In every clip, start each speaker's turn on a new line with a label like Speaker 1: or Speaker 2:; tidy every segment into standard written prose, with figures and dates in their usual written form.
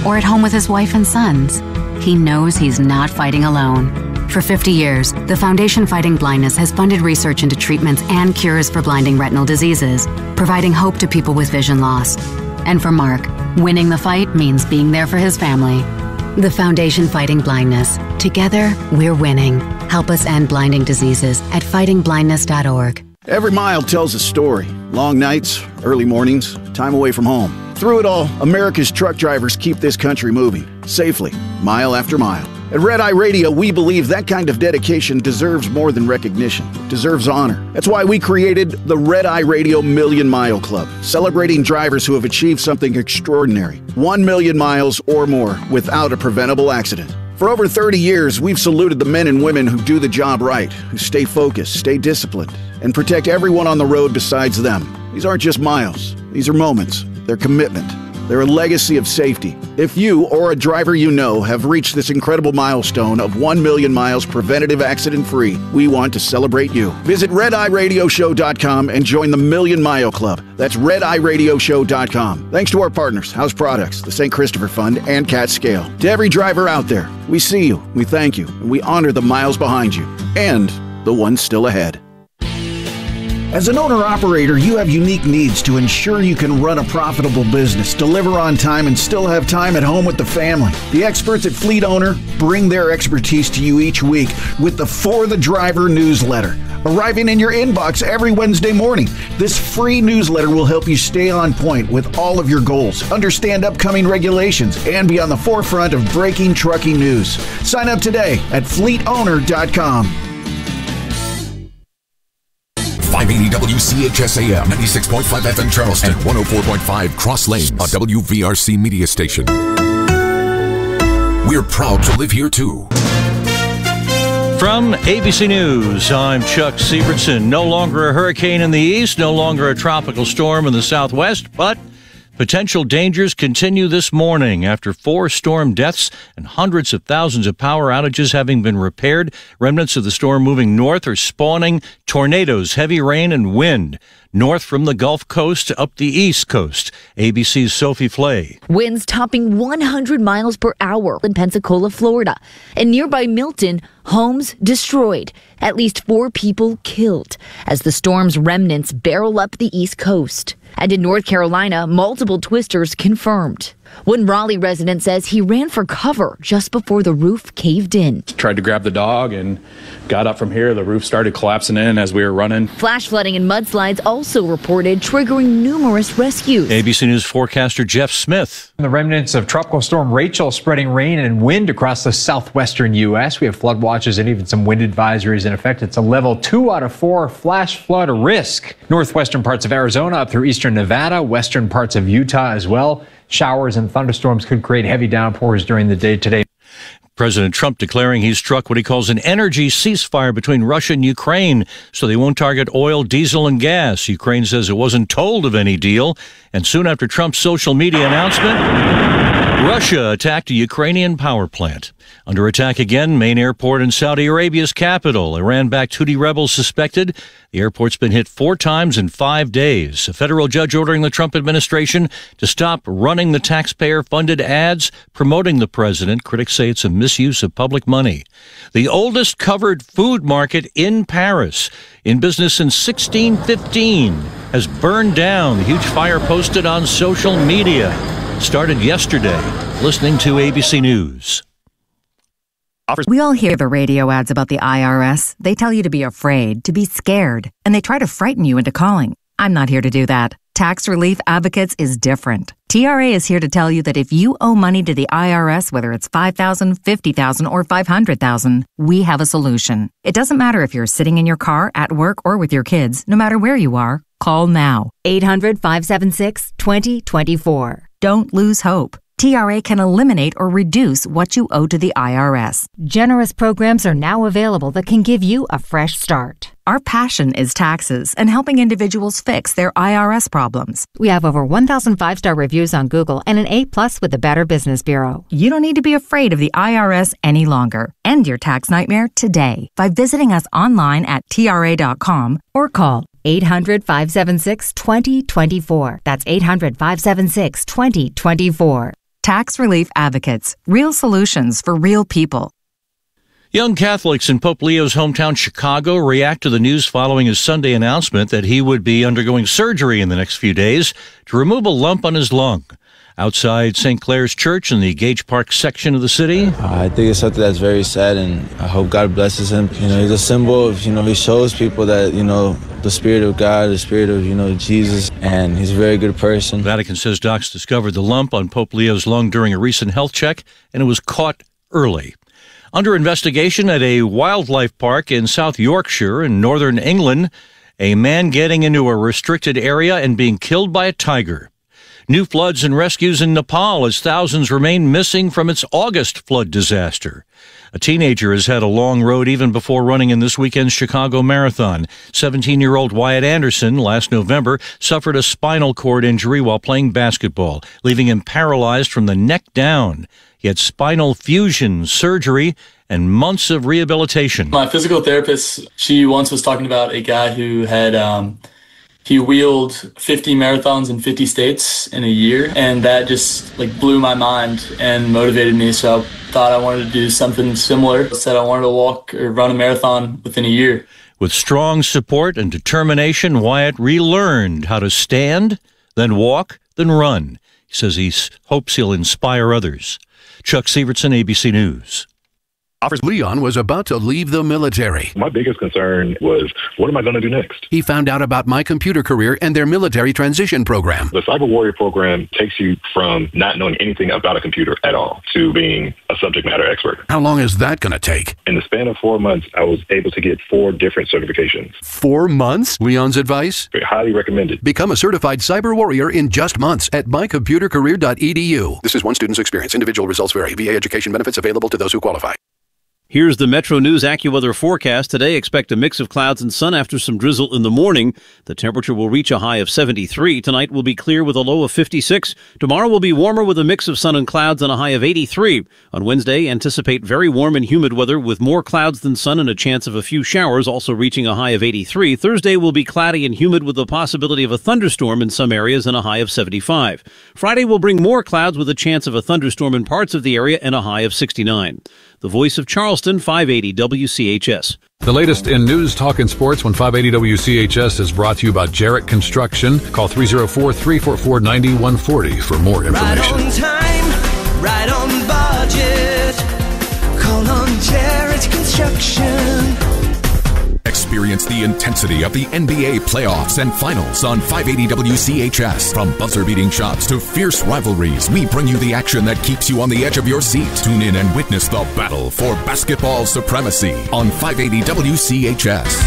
Speaker 1: or at home with his wife and sons, he knows he's not fighting alone. For 50 years, the Foundation Fighting Blindness has funded research into treatments and cures for blinding retinal diseases, providing hope to people with vision loss. And for Mark, winning the fight means being there for his family. The Foundation Fighting Blindness. Together, we're winning. Help us end blinding diseases at fightingblindness.org.
Speaker 2: Every mile tells a story. Long nights, early mornings, time away from home. Through it all, America's truck drivers keep this country moving, safely, mile after mile. At Red Eye Radio, we believe that kind of dedication deserves more than recognition. It deserves honor. That's why we created the Red Eye Radio Million Mile Club, celebrating drivers who have achieved something extraordinary. 1 million miles or more without a preventable accident. For over 30 years, we've saluted the men and women who do the job right, who stay focused, stay disciplined, and protect everyone on the road besides them. These aren't just miles. These are moments. They're commitment. They're a legacy of safety. If you or a driver you know have reached this incredible milestone of 1 million miles preventative accident-free, we want to celebrate you. Visit RedEyeRadioShow.com and join the Million Mile Club. That's RedEyeRadioShow.com. Thanks to our partners, House Products, the St. Christopher Fund, and Cat Scale. To every driver out there, we see you, we thank you, and we honor the miles behind you, and the ones still ahead. As an owner-operator, you have unique needs to ensure you can run a profitable business, deliver on time, and still have time at home with the family. The experts at Fleet Owner bring their expertise to you each week with the For the Driver newsletter, arriving in your inbox every Wednesday morning. This free newsletter will help you stay on point with all of your goals, understand upcoming regulations, and be on the forefront of breaking trucking news. Sign up today at fleetowner.com.
Speaker 3: 580 WCHSAM, 96.5 FM Charleston, and 104.5 Cross Lanes, a WVRC media station. We're proud to live here, too.
Speaker 4: From ABC News, I'm Chuck Sievertson. No longer a hurricane in the east, no longer a tropical storm in the southwest, but potential dangers continue this morning after 4 storm deaths and hundreds of thousands of power outages having been repaired. Remnants of the storm moving north are spawning tornadoes, heavy rain, and wind. North from the Gulf Coast up the East Coast. ABC's Sophie Flay.
Speaker 5: Winds topping 100 miles per hour in Pensacola, Florida. In nearby Milton, homes destroyed. At least 4 people killed as the storm's remnants barrel up the East Coast. And in North Carolina, multiple twisters confirmed. One Raleigh resident says he ran for cover just before the roof caved in.
Speaker 6: Tried to grab the dog and got up from here. The roof started collapsing in as we were running.
Speaker 5: Flash flooding and mudslides also reported, triggering numerous rescues.
Speaker 4: ABC News forecaster Jeff Smith.
Speaker 7: The remnants of Tropical Storm Rachel spreading rain and wind across the southwestern U.S. We have flood watches and even some wind advisories in effect. It's a level 2 out of 4 flash flood risk. Northwestern parts of Arizona up through eastern Nevada, western parts of Utah as well. Showers and thunderstorms could create heavy downpours during the day today.
Speaker 4: President Trump declaring he's struck what he calls an energy ceasefire between Russia and Ukraine so they won't target oil, diesel, and gas. Ukraine says it wasn't told of any deal. And soon after Trump's social media announcement, Russia attacked a Ukrainian power plant. Under attack again, main airport in Saudi Arabia's capital. Iran-backed Houthi rebels suspected. The airport's been hit 4 times in 5 days. A federal judge ordering the Trump administration to stop running the taxpayer-funded ads promoting the president. Critics say it's a misuse of public money. The oldest covered food market in Paris, in business since 1615, has burned down. The huge fire posted on social media started yesterday. Listening to ABC News.
Speaker 8: We all hear the radio ads about the IRS. They tell you to be afraid, to be scared, and they try to frighten you into calling. I'm not here to do that. Tax Relief Advocates is different. TRA is here to tell you that if you owe money to the IRS, whether it's $5,000, $50,000, or $500,000, we have a solution. It doesn't matter if you're sitting in your car, at work, or with your kids. No matter where you are, call now. 800-576-2024. Don't lose hope. TRA can eliminate or reduce what you owe to the IRS.
Speaker 9: Generous programs are now available that can give you a fresh start.
Speaker 8: Our passion is taxes and helping individuals fix their IRS problems.
Speaker 9: We have over 1,000 5-star reviews on Google and an A+ with the Better Business Bureau.
Speaker 8: You don't need to be afraid of the IRS any longer. End your tax nightmare today by visiting us online at TRA.com or call
Speaker 9: 800-576-2024. That's 800-576-2024.
Speaker 8: Tax Relief Advocates. Real solutions for real people.
Speaker 4: Young Catholics in Pope Leo's hometown Chicago react to the news following his Sunday announcement that he would be undergoing surgery in the next few days to remove a lump on his lung. Outside St. Clair's Church in the Gage Park section of the city,
Speaker 10: I think it's something that's very sad, and I hope God blesses him. He's a symbol of, he shows people that, the Spirit of God, the Spirit of, Jesus, and he's a very good person.
Speaker 4: Vatican says docs discovered the lump on Pope Leo's lung during a recent health check, and it was caught early. Under investigation at a wildlife park in South Yorkshire in northern England, a man getting into a restricted area and being killed by a tiger. New floods and rescues in Nepal as thousands remain missing from its August flood disaster. A teenager has had a long road even before running in this weekend's Chicago Marathon. 17-year-old Wyatt Anderson last November suffered a spinal cord injury while playing basketball, leaving him paralyzed from the neck down. He had spinal fusion surgery and months of rehabilitation.
Speaker 11: My physical therapist, she once was talking about a guy who had he wheeled 50 marathons in 50 states in a year, and that just blew my mind and motivated me. So I thought I wanted to do something similar. I said I wanted to walk or run a marathon within a year.
Speaker 4: With strong support and determination, Wyatt relearned how to stand, then walk, then run. He says he hopes he'll inspire others. Chuck Sievertson, ABC News.
Speaker 12: Leon was about to leave the military.
Speaker 13: My biggest concern was, what am I going to do next?
Speaker 12: He found out about My Computer Career and their military transition program.
Speaker 13: The Cyber Warrior program takes you from not knowing anything about a computer at all to being a subject matter expert.
Speaker 12: How long is that going to take?
Speaker 13: In the span of 4 months, I was able to get 4 different certifications.
Speaker 12: 4 months? Leon's advice?
Speaker 13: Highly recommended.
Speaker 12: Become a certified cyber warrior in just months at mycomputercareer.edu. This is one student's experience. Individual results vary. VA education benefits available to those who qualify.
Speaker 14: Here's the Metro News AccuWeather forecast. Today, expect a mix of clouds and sun after some drizzle in the morning. The temperature will reach a high of 73. Tonight will be clear with a low of 56. Tomorrow will be warmer with a mix of sun and clouds and a high of 83. On Wednesday, anticipate very warm and humid weather with more clouds than sun and a chance of a few showers, also reaching a high of 83. Thursday will be cloudy and humid with the possibility of a thunderstorm in some areas and a high of 75. Friday will bring more clouds with a chance of a thunderstorm in parts of the area and a high of 69. The Voice of Charleston, 580 WCHS.
Speaker 15: The latest in news, talk, and sports when 580 WCHS is brought to you by Jarrett Construction. Call 304-344-9140 for more information.
Speaker 16: Right on time, right on budget. Call on Jarrett Construction.
Speaker 3: Experience the intensity of the NBA playoffs and finals on 580 WCHS. From buzzer-beating shots to fierce rivalries, we bring you the action that keeps you on the edge of your seat. Tune in and witness the battle for basketball supremacy on 580 WCHS.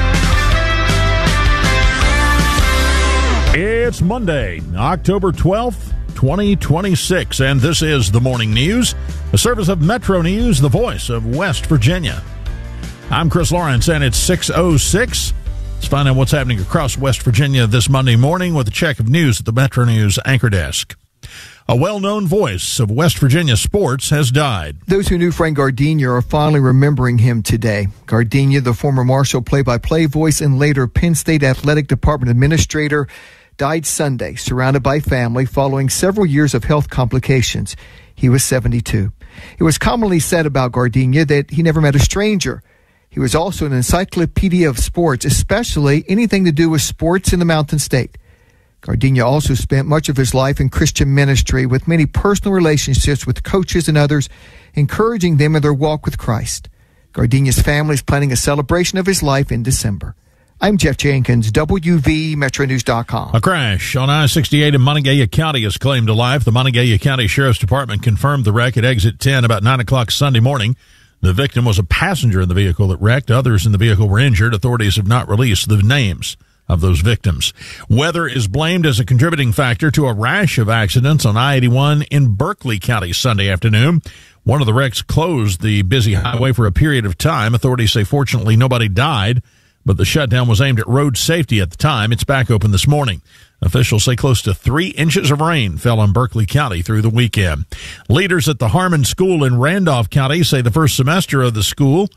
Speaker 17: It's Monday, October 12th, 2026, and this is the Morning News, a service of Metro News, the voice of West Virginia. I'm Chris Lawrence, and it's 6:06. Let's find out what's happening across West Virginia this Monday morning with a check of news at the Metro News anchor desk. A well-known voice of West Virginia sports has died.
Speaker 18: Those who knew Frank Gardenia are finally remembering him today. Gardenia, the former Marshall play-by-play voice and later Penn State Athletic Department administrator, died Sunday, surrounded by family following several years of health complications. He was 72. It was commonly said about Gardenia that he never met a stranger. He was also an encyclopedia of sports, especially anything to do with sports in the Mountain State. Gardenia also spent much of his life in Christian ministry with many personal relationships with coaches and others, encouraging them in their walk with Christ. Gardenia's family is planning a celebration of his life in December. I'm Jeff Jenkins, WVMetroNews.com.
Speaker 17: A crash on I-68 in Monongalia County has claimed to life. The Monongalia County Sheriff's Department confirmed the wreck at exit 10 about 9 o'clock Sunday morning. The victim was a passenger in the vehicle that wrecked. Others in the vehicle were injured. Authorities have not released the names of those victims. Weather is blamed as a contributing factor to a rash of accidents on I-81 in Berkeley County Sunday afternoon. One of the wrecks closed the busy highway for a period of time. Authorities say fortunately nobody died, but the shutdown was aimed at road safety at the time. It's back open this morning. Officials say close to 3 inches of rain fell on Berkeley County through the weekend. Leaders at the Harmon School in Randolph County say the first semester of the school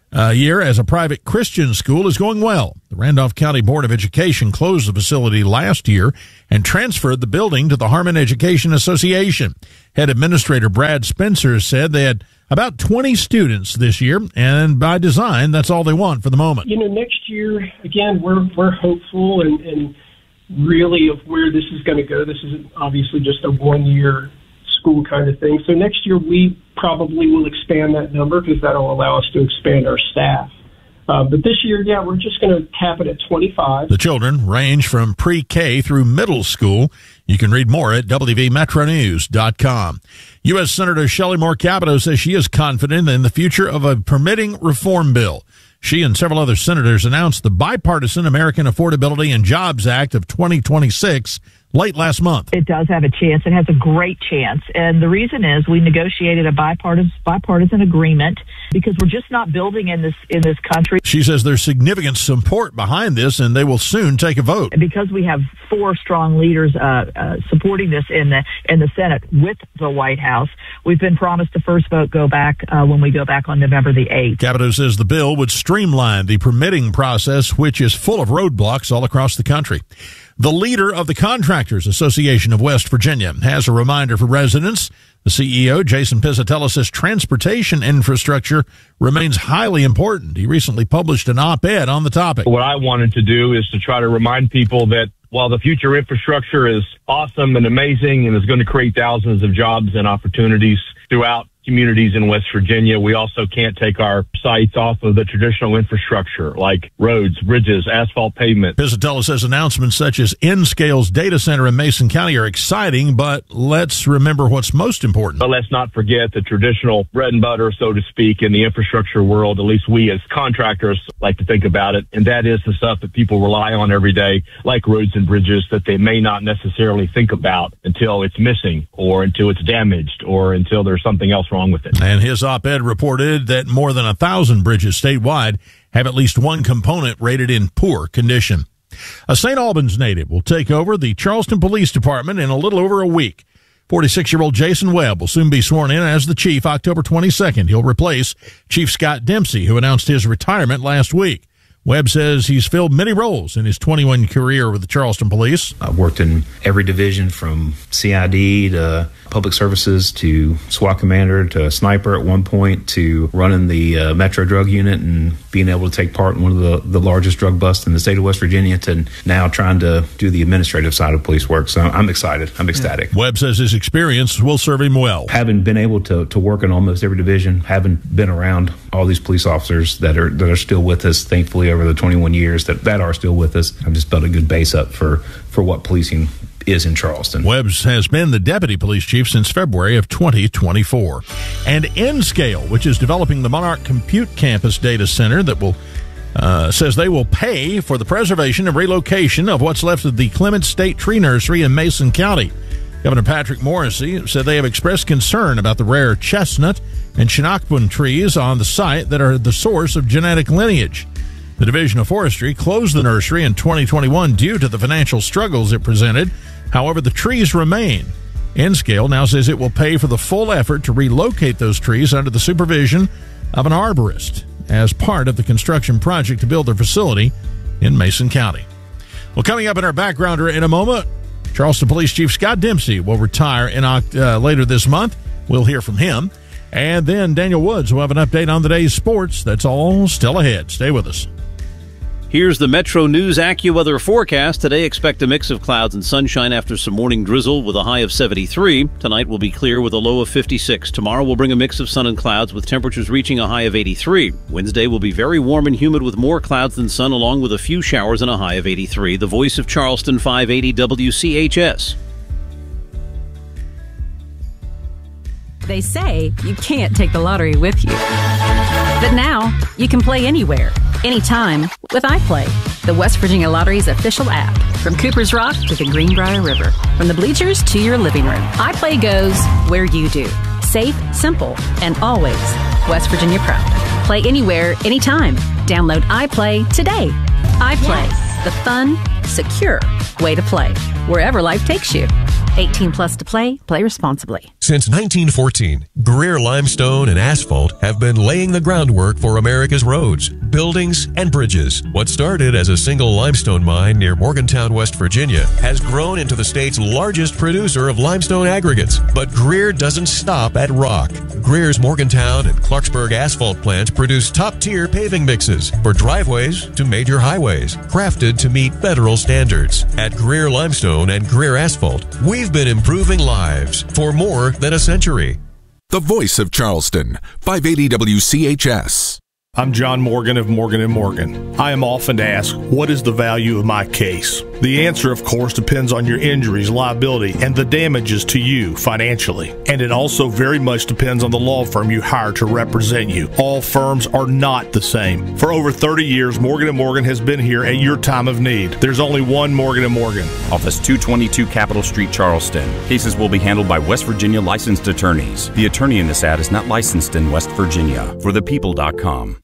Speaker 17: year as a private Christian school is going well. The Randolph County Board of Education closed the facility last year and transferred the building to the Harmon Education Association. Head administrator Brad Spencer said they had about 20 students this year, and by design, that's all they want for the moment.
Speaker 19: Next year, again, we're hopeful and really of where this is going to go. This isn't obviously just a one-year school kind of thing. So next year, we probably will expand that number because that'll allow us to expand our staff. But this year, we're just going to cap it at 25.
Speaker 17: The children range from pre-K through middle school. You can read more at WVMetroNews.com. U.S. Senator Shelley Moore Capito says she is confident in the future of a permitting reform bill. She and several other senators announced the bipartisan American Affordability and Jobs Act of 2026 late last month.
Speaker 20: It does have a chance. It has a great chance. And the reason is we negotiated a bipartisan agreement because we're just not building in this country.
Speaker 17: She says there's significant support behind this and they will soon take a vote.
Speaker 20: Because we have 4 strong leaders supporting this in the Senate with the White House, we've been promised the first vote go back when we go back on November the 8th.
Speaker 17: Capito says the bill would streamline the permitting process, which is full of roadblocks all across the country. The leader of the Contractors Association of West Virginia has a reminder for residents. The CEO, Jason Pizzatello, says transportation infrastructure remains highly important. He recently published an op-ed on the topic.
Speaker 21: What I wanted to do is to try to remind people that while the future infrastructure is awesome and amazing and is going to create thousands of jobs and opportunities throughout communities in West Virginia, we also can't take our sights off of the traditional infrastructure like roads, bridges, asphalt pavement.
Speaker 17: Pizzatello says announcements such as N-Scale's data center in Mason County are exciting, but let's remember what's most important.
Speaker 21: But let's not forget the traditional bread and butter, so to speak, in the infrastructure world, at least we as contractors like to think about it, and that is the stuff that people rely on every day, like roads and bridges that they may not necessarily think about until it's missing or until it's damaged or until there's something else wrong with it.
Speaker 17: And his op-ed reported that more than 1,000 bridges statewide have at least one component rated in poor condition. A St. Albans native will take over the Charleston Police Department in a little over a week. 46-year-old Jason Webb will soon be sworn in as the chief October 22nd. He'll replace Chief Scott Dempsey, who announced his retirement last week. Webb says he's filled many roles in his 21 career with the Charleston Police.
Speaker 22: I've worked in every division from CID to public services to SWAT commander to sniper at one point to running the Metro Drug Unit and being able to take part in one of the largest drug busts in the state of West Virginia to now trying to do the administrative side of police work. So I'm excited. I'm ecstatic.
Speaker 17: Webb says his experience will serve him well.
Speaker 22: Having been able to work in almost every division, having been around all these police officers that are still with us, thankfully, over the 21 years that are still with us, I've just built a good base up for what policing is in Charleston.
Speaker 17: Webbs has been the deputy police chief since February of 2024. And N-Scale, which is developing the Monarch Compute Campus data center that will says they will pay for the preservation and relocation of what's left of the Clements State Tree Nursery in Mason County. Governor Patrick Morrisey said they have expressed concern about the rare chestnut and Chinquapin trees on the site that are the source of genetic lineage. The Division of Forestry closed the nursery in 2021 due to the financial struggles it presented. However, the trees remain. N-Scale now says it will pay for the full effort to relocate those trees under the supervision of an arborist as part of the construction project to build their facility in Mason County. Well, coming up in our backgrounder in a moment, Charleston Police Chief Scott Dempsey will retire later this month. We'll hear from him. And then Daniel Woods will have an update on the day's sports. That's all still ahead. Stay with us.
Speaker 14: Here's the Metro News AccuWeather forecast. Today, expect a mix of clouds and sunshine after some morning drizzle with a high of 73. Tonight will be clear with a low of 56. Tomorrow will bring a mix of sun and clouds with temperatures reaching a high of 83. Wednesday will be very warm and humid with more clouds than sun along with a few showers and a high of 83. The Voice of Charleston, 580 WCHS.
Speaker 23: They say you can't take the lottery with you. But now, you can play anywhere, anytime with iPlay, the West Virginia Lottery's official app. From Cooper's Rock to the Greenbrier River, from the bleachers to your living room, iPlay goes where you do. Safe, simple, and always West Virginia proud. Play anywhere, anytime. Download iPlay today. iPlay, the fun, secure way to play, wherever life takes you. 18 plus to play. Play responsibly.
Speaker 1: Since 1914, Greer Limestone and Asphalt have been laying the groundwork for America's roads, buildings, and bridges. What started as a single limestone mine near Morgantown, West Virginia, has grown into the state's largest producer of limestone aggregates. But Greer doesn't stop at rock. Greer's Morgantown and Clarksburg asphalt plants produce top-tier paving mixes for driveways to major highways, crafted to meet federal standards. At Greer Limestone and Greer Asphalt, we've been improving lives for more than a century.
Speaker 3: The voice of Charleston, 580 WCHS.
Speaker 2: I'm John Morgan of Morgan & Morgan. I am often asked, what is the value of my case? The answer, of course, depends on your injuries, liability, and the damages to you financially. And it also very much depends on the law firm you hire to represent you. All firms are not the same. For over 30 years, Morgan & Morgan has been here at your time of need. There's only one Morgan & Morgan.
Speaker 6: Office 222 Capitol Street, Charleston. Cases will be handled by West Virginia licensed attorneys. The attorney in this ad is not licensed in West Virginia. ForThePeople.com.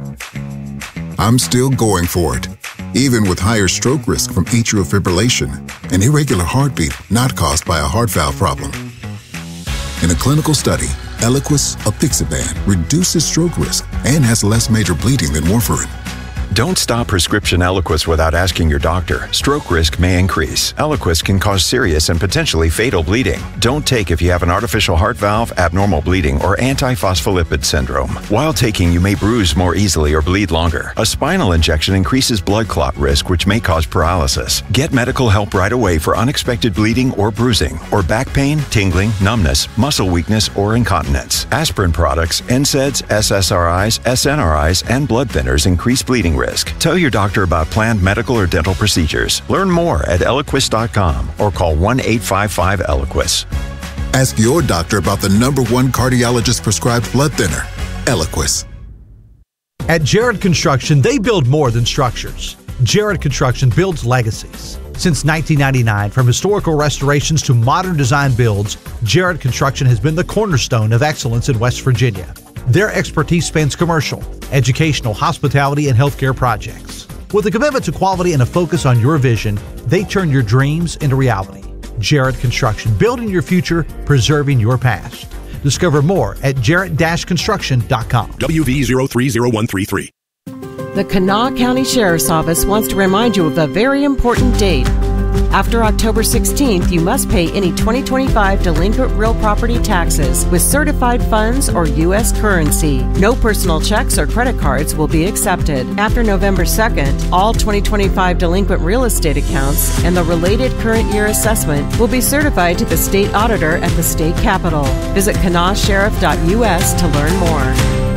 Speaker 24: I'm still going for it, even with higher stroke risk from atrial fibrillation, an irregular heartbeat not caused by a heart valve problem. In a clinical study, Eliquis apixaban reduces stroke risk and has less major bleeding than warfarin.
Speaker 25: Don't stop prescription Eliquis without asking your doctor. Stroke risk may increase. Eliquis can cause serious and potentially fatal bleeding. Don't take if you have an artificial heart valve, abnormal bleeding, or antiphospholipid syndrome. While taking, you may bruise more easily or bleed longer. A spinal injection increases blood clot risk, which may cause paralysis. Get medical help right away for unexpected bleeding or bruising, or back pain, tingling, numbness, muscle weakness, or incontinence. Aspirin products, NSAIDs, SSRIs, SNRIs, and blood thinners increase bleeding risk. Tell your doctor about planned medical or dental procedures. Learn more at Eliquis.com or call 1-855-ELIQUIS.
Speaker 24: Ask your doctor about the #1 cardiologist prescribed blood thinner, Eliquis.
Speaker 26: At Jared Construction, they build more than structures. Jared Construction builds legacies. Since 1999, from historical restorations to modern design builds, Jared Construction has been the cornerstone of excellence in West Virginia. Their expertise spans commercial, educational, hospitality, and healthcare projects. With a commitment to quality and a focus on your vision, they turn your dreams into reality. Jared Construction, building your future, preserving your past. Discover more at jarrett-construction.com.
Speaker 12: WV030133.
Speaker 27: The Kanawha County Sheriff's Office wants to remind you of a very important date. After October 16th, you must pay any 2025 delinquent real property taxes with certified funds or U.S. currency. No personal checks or credit cards will be accepted. After November 2nd, all 2025 delinquent real estate accounts and the related current year assessment will be certified to the state auditor at the state capitol. Visit kanawhasheriff.us to learn more.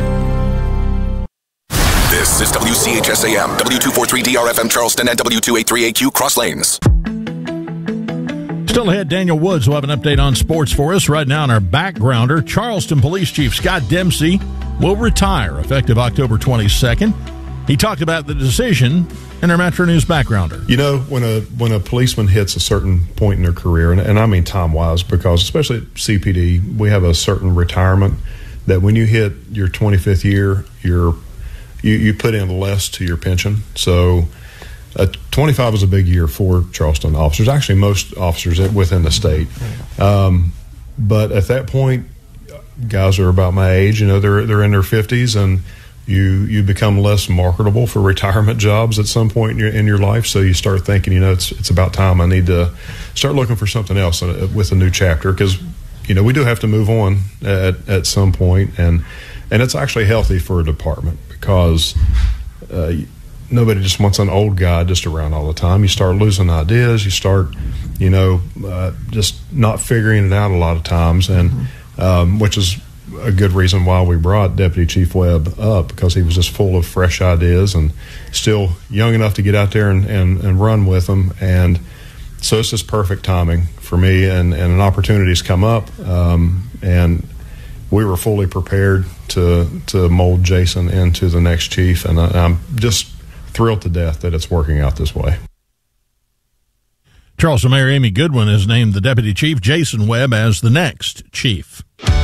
Speaker 3: This is WCHS-AM, W243-DRFM Charleston, and W283-AQ Cross Lanes.
Speaker 17: Still ahead, Daniel Woods will have an update on sports for us. Right now in our backgrounder, Charleston Police Chief Scott Dempsey will retire effective October 22nd. He talked about the decision in our Metro News backgrounder.
Speaker 28: You know, when a policeman hits a certain point in their career, and I mean time-wise, because especially at CPD, we have a certain retirement that when you hit your 25th year, you put in less to your pension. So 25 is a big year for Charleston officers, actually most officers within the state. But at that point, guys are about my age, you know, they're in their 50s, and you become less marketable for retirement jobs at some point in your life. So you start thinking, you know, it's about time I need to start looking for something else with a new chapter, because, you know, we do have to move on at some point, and it's actually healthy for a department, because nobody just wants an old guy just around all the time. You start losing ideas. You start, you know, just not figuring it out a lot of times, and which is a good reason why we brought Deputy Chief Webb up, because he was just full of fresh ideas and still young enough to get out there and run with them. And so it's just perfect timing for me, and an opportunity's come up, and we were fully prepared to mold Jason into the next chief, and I'm just thrilled to death that it's working out this way.
Speaker 17: Charleston Mayor Amy Goodwin has named the deputy chief, Jason Webb, as the next chief.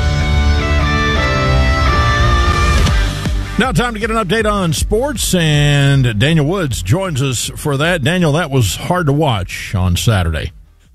Speaker 17: Now time to get an update on sports, and Daniel Woods joins us for that. Daniel, that was hard to watch on Saturday.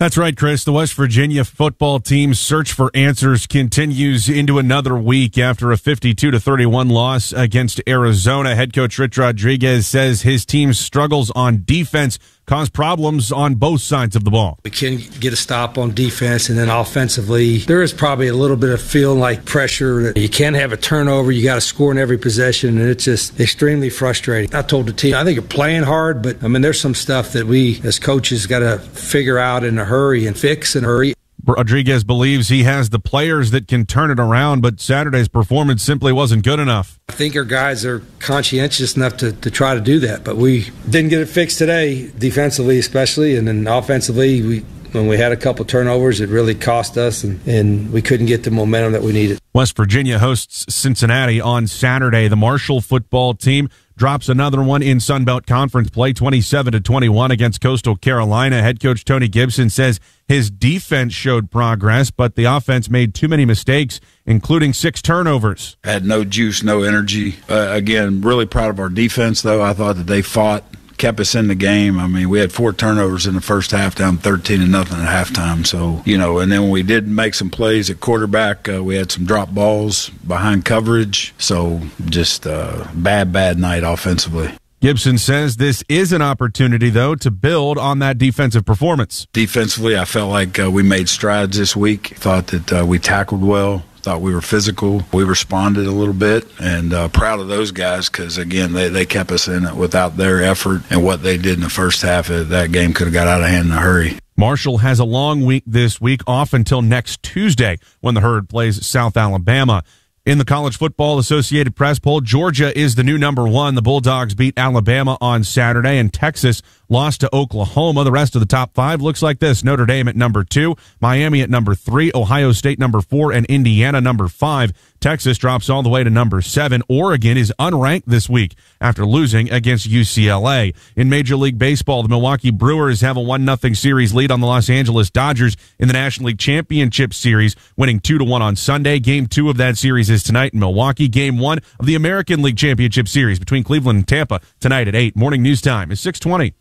Speaker 4: That's right, Chris. The West Virginia football team's search for answers continues into another week after a 52-31 loss against Arizona. Head coach Rich Rodriguez says his team's struggles on defense caused problems on both sides of the ball.
Speaker 5: We can't get a stop on defense, and then offensively, there is probably a little bit of feeling like pressure. You can't have a turnover. You got to score in every possession, and it's just extremely frustrating. I told the team, I think you're playing hard, but, there's some stuff that we as coaches got to figure out in a hurry and fix in a hurry.
Speaker 4: Rodriguez believes he has the players that can turn it around, but Saturday's performance simply wasn't good enough.
Speaker 5: I think our guys are conscientious enough to try to do that, but we didn't get it fixed today, defensively especially, and then offensively, when we had a couple turnovers, it really cost us, and we couldn't get the momentum that we needed.
Speaker 4: West Virginia hosts Cincinnati on Saturday. The Marshall football team drops another one in Sun Belt Conference play, 27-21 against Coastal Carolina. Head coach Tony Gibson says his defense showed progress, but the offense made too many mistakes, including 6 turnovers.
Speaker 7: Had no juice, no energy. Again, really proud of our defense, though. I thought that they fought, kept us in the game. We had 4 turnovers in the first half, down 13-0 at halftime. So, and then when we did make some plays at quarterback, we had some drop balls behind coverage. So just a bad night offensively.
Speaker 4: Gibson says this is an opportunity, though, to build on that defensive performance.
Speaker 7: Defensively, I felt like we made strides this week. Thought that we tackled well. Thought we were physical. We responded a little bit, and proud of those guys because, again, they kept us in it. Without their effort and what they did in the first half, that game could have got out of hand in a hurry.
Speaker 4: Marshall has a long week this week, off until next Tuesday when the Herd plays South Alabama. In the College Football Associated Press poll, Georgia is the new number 1. The Bulldogs beat Alabama on Saturday, and Texas lost to Oklahoma. The rest of the top 5 looks like this. Notre Dame at number 2, Miami at number 3, Ohio State number 4, and Indiana number 5. Texas drops all the way to number 7. Oregon is unranked this week after losing against UCLA. In Major League Baseball, the Milwaukee Brewers have a 1-0 series lead on the Los Angeles Dodgers in the National League Championship Series, winning 2-1 on Sunday. Game 2 of that series is tonight in Milwaukee. Game 1 of the American League Championship Series between Cleveland and Tampa tonight at 8. Morning news time is 6:20.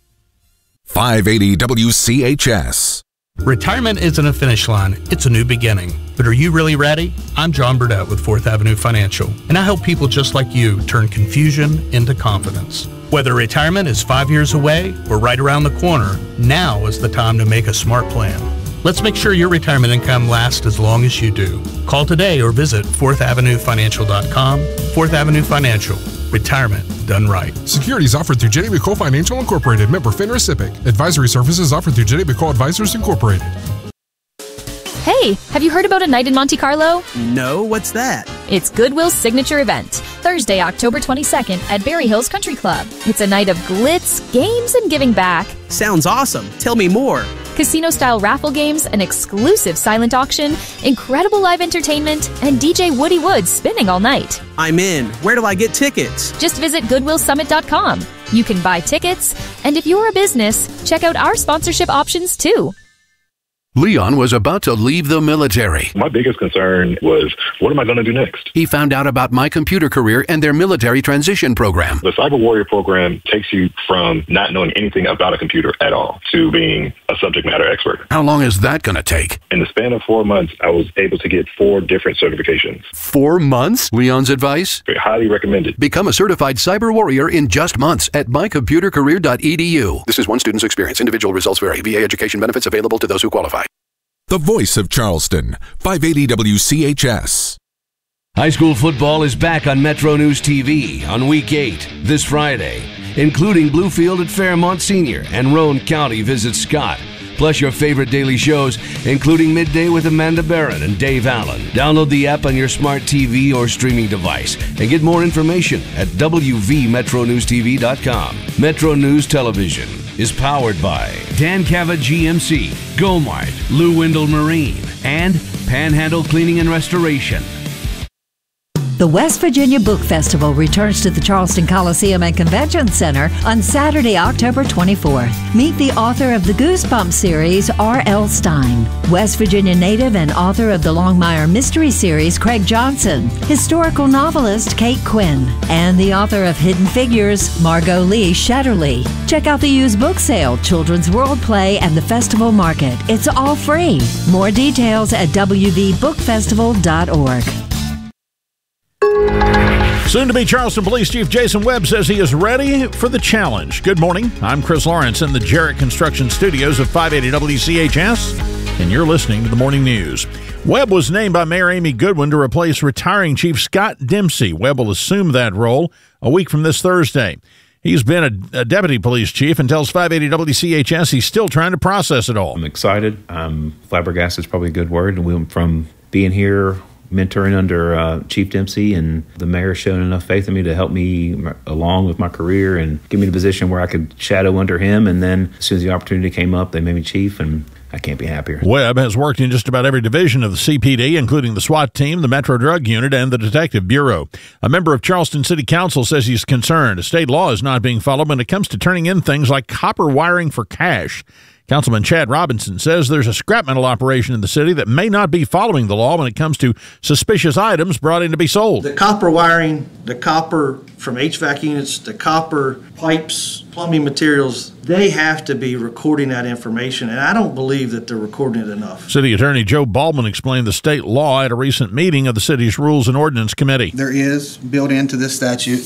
Speaker 3: 580 WCHS.
Speaker 8: Retirement isn't a finish line, it's a new beginning. But are you really ready? I'm John Burdett with 4th Avenue Financial, and I help people just like you turn confusion into confidence. Whether retirement is 5 years away or right around the corner, now is the time to make a smart plan. Let's make sure your retirement income lasts as long as you do. Call today or visit 4thavenuefinancial.com. 4th Avenue Financial. Retirement done right.
Speaker 9: Securities offered through Jenny McCole Financial Incorporated, member FINRA SIPC. Advisory services offered through Jenny McCole Advisors Incorporated.
Speaker 10: Hey, have you heard about A Night in Monte Carlo?
Speaker 11: No, what's that?
Speaker 10: It's Goodwill's signature event, Thursday, October 22nd at Berry Hills Country Club. It's a night of glitz, games, and giving back.
Speaker 11: Sounds awesome. Tell me more.
Speaker 10: Casino-style raffle games, an exclusive silent auction, incredible live entertainment, and DJ Woody Woods spinning all night.
Speaker 11: I'm in. Where do I get tickets?
Speaker 10: Just visit GoodwillSummit.com. You can buy tickets, and if you're a business, check out our sponsorship options too.
Speaker 12: Leon was about to leave the military.
Speaker 13: My biggest concern was, what am I going to do next?
Speaker 12: He found out about My Computer Career and their military transition program.
Speaker 13: The Cyber Warrior program takes you from not knowing anything about a computer at all to being a subject matter expert.
Speaker 12: How long is that going to take?
Speaker 13: In the span of 4 months, I was able to get 4 different certifications.
Speaker 12: 4 months? Leon's advice?
Speaker 13: Highly recommended.
Speaker 12: Become a certified cyber warrior in just months at mycomputercareer.edu. This is one student's experience. Individual results vary. VA education benefits available to those who qualify.
Speaker 3: The voice of Charleston, 580 WCHS.
Speaker 29: High school football is back on Metro News TV on Week 8 this Friday, including Bluefield at Fairmont Senior and Roane County visits Scott. Plus your favorite daily shows, including Midday with Amanda Barron and Dave Allen. Download the app on your smart TV or streaming device and get more information at wvmetronewstv.com. Metro News Television is powered by Dan Cava GMC, Gomart, Lou Windle Marine, and Panhandle Cleaning and Restoration.
Speaker 14: The West Virginia Book Festival returns to the Charleston Coliseum and Convention Center on Saturday, October 24th. Meet the author of the Goosebumps series, R.L. Stein, West Virginia native and author of the Longmire Mystery series, Craig Johnson, historical novelist Kate Quinn, and the author of Hidden Figures, Margot Lee Shetterly. Check out the used book sale, Children's World Play, and the festival market. It's all free. More details at wvbookfestival.org.
Speaker 17: Soon to be Charleston Police Chief Jason Webb says he is ready for the challenge. Good morning. I'm Chris Lawrence in the Jarrett Construction Studios of 580 WCHS, and you're listening to the Morning News. Webb was named by Mayor Amy Goodwin to replace retiring Chief Scott Dempsey. Webb will assume that role a week from this Thursday. He's been a deputy police chief and tells 580 WCHS he's still trying to process it all.
Speaker 15: I'm excited. Flabbergasted is probably a good word. We went from being here, mentoring under Chief Dempsey, and the mayor showing enough faith in me to help me along with my career and give me the position where I could shadow under him. And then as soon as the opportunity came up, they made me chief, and I can't be happier.
Speaker 17: Webb has worked in just about every division of the CPD, including the SWAT team, the Metro Drug Unit, and the Detective Bureau. A member of Charleston City Council says he's concerned a state law is not being followed when it comes to turning in things like copper wiring for cash. Councilman Chad Robinson says there's a scrap metal operation in the city that may not be following the law when it comes to suspicious items brought in to be sold.
Speaker 16: The copper wiring, the copper from HVAC units, the copper pipes, plumbing materials, they have to be recording that information, and I don't believe that they're recording it enough.
Speaker 17: City Attorney Joe Baldwin explained the state law at a recent meeting of the city's Rules and Ordinance Committee.
Speaker 18: There is, built into this statute,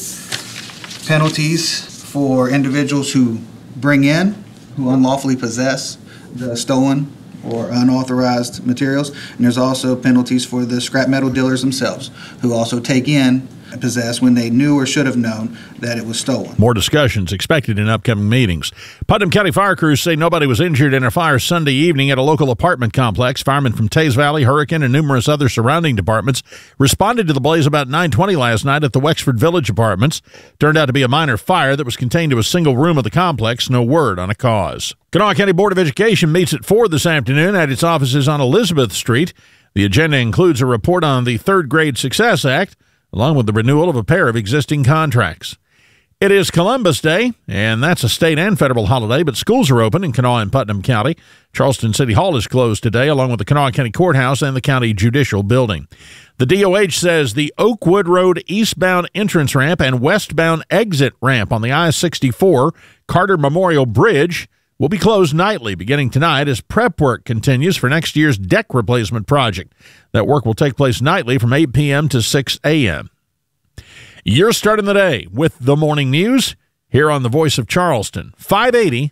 Speaker 18: penalties for individuals who bring in, who unlawfully possess the stolen or unauthorized materials. And there's also penalties for the scrap metal dealers themselves, who also take in and possess when they knew or should have known that it was stolen.
Speaker 17: More discussions expected in upcoming meetings. Putnam County fire crews say nobody was injured in a fire Sunday evening at a local apartment complex. Firemen from Tays Valley, Hurricane, and numerous other surrounding departments responded to the blaze about 9:20 last night at the Wexford Village Apartments. Turned out to be a minor fire that was contained to a single room of the complex. No word on a cause. Kanawha County Board of Education meets at 4 this afternoon at its offices on Elizabeth Street. The agenda includes a report on the Third Grade Success Act, along with the renewal of a pair of existing contracts. It is Columbus Day, and that's a state and federal holiday, but schools are open in Kanawha and Putnam County. Charleston City Hall is closed today, along with the Kanawha County Courthouse and the County Judicial Building. The DOH says the Oakwood Road eastbound entrance ramp and westbound exit ramp on the I-64 Carter Memorial Bridge will be closed nightly beginning tonight as prep work continues for next year's deck replacement project. That work will take place nightly from 8 p.m. to 6 a.m. You're starting the day with the morning news here on the Voice of Charleston, 580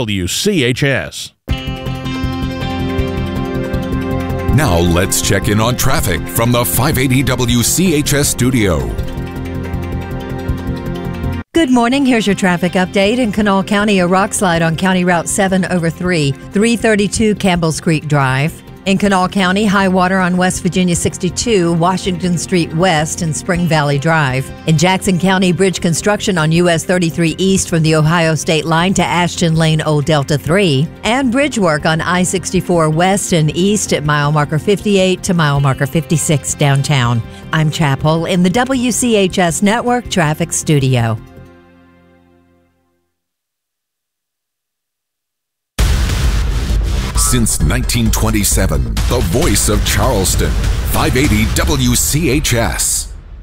Speaker 17: WCHS.
Speaker 3: Now let's check in on traffic from the 580 WCHS studio.
Speaker 14: Good morning. Here's your traffic update. In Kanawha County, a rock slide on County Route 7/3, 332 Campbell's Creek Drive. In Kanawha County, high water on West Virginia 62, Washington Street West and Spring Valley Drive. In Jackson County, bridge construction on US 33 East from the Ohio State line to Ashton Lane Old Delta 3. And bridge work on I-64 West and East at mile marker 58 to mile marker 56 downtown. I'm Chapel in the WCHS Network Traffic Studio.
Speaker 3: Since 1927, the voice of Charleston, 580 WCHS.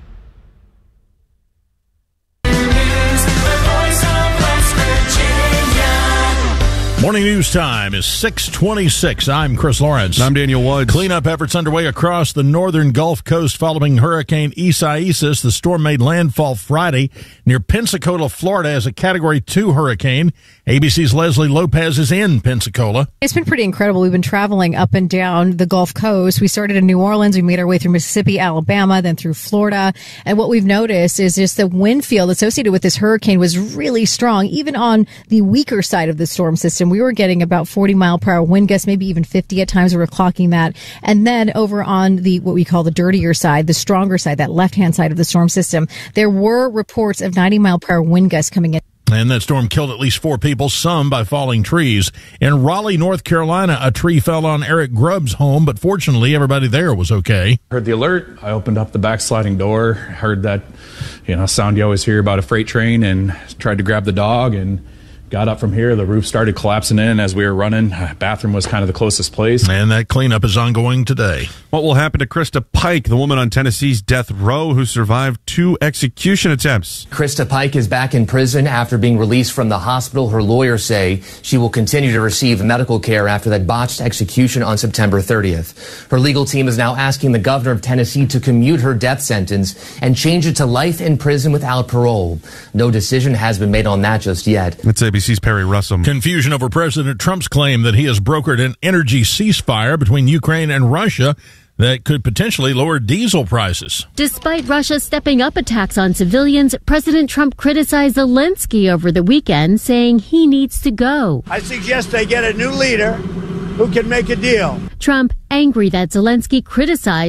Speaker 17: Morning news time is 6:26. I'm Chris Lawrence.
Speaker 4: And I'm Daniel Woods.
Speaker 17: Cleanup efforts underway across the northern Gulf Coast following Hurricane Isaias. The storm made landfall Friday near Pensacola, Florida as a Category 2 hurricane. ABC's Leslie Lopez is in Pensacola.
Speaker 19: It's been pretty incredible. We've been traveling up and down the Gulf Coast. We started in New Orleans. We made our way through Mississippi, Alabama, then through Florida. And what we've noticed is just the wind field associated with this hurricane was really strong, even on the weaker side of the storm system. We were getting about 40 mile per hour wind gusts, maybe even 50 at times. We were clocking that. And then over on the, what we call the dirtier side, the stronger side, that left-hand side of the storm system, there were reports of 90 mile per hour wind gusts coming in.
Speaker 17: And that storm killed at least 4 people, some by falling trees. In Raleigh, North Carolina, a tree fell on Eric Grubb's home, but fortunately everybody there was okay.
Speaker 1: Heard the alert. I opened up the back sliding door, heard that, sound you always hear about a freight train, and tried to grab the dog and got up from here. The roof started collapsing in as we were running. Bathroom was kind of the closest place.
Speaker 17: And that cleanup is ongoing today.
Speaker 4: What will happen to Krista Pike, the woman on Tennessee's death row who survived 2 execution attempts?
Speaker 2: Krista Pike is back in prison after being released from the hospital. Her lawyers say she will continue to receive medical care after that botched execution on September 30th. Her legal team is now asking the governor of Tennessee to commute her death sentence and change it to life in prison without parole. No decision has been made on that just yet.
Speaker 4: That's ABC's Perry Russell.
Speaker 17: Confusion over President Trump's claim that he has brokered an energy ceasefire between Ukraine and Russia that could potentially lower diesel prices.
Speaker 6: Despite Russia stepping up attacks on civilians, President Trump criticized Zelensky over the weekend, saying he needs to go.
Speaker 20: I suggest they get a new leader who can make a deal.
Speaker 6: Trump angry that Zelensky criticized